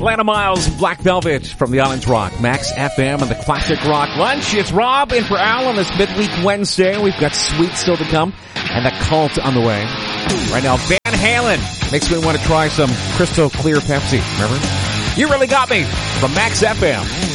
Atlanta Miles, Black Velvet from the Islands Rock, Max FM and the Classic Rock Lunch. It's Rob in for Al on this midweek Wednesday. We've got Sweet still to come and The Cult on the way. Right now, Van Halen makes me want to try some crystal clear Pepsi. Remember? You Really Got Me from Max FM.